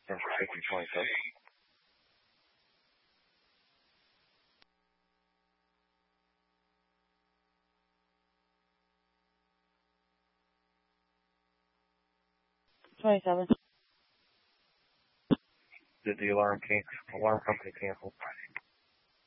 San Francisco 27. Did the alarm company cancel?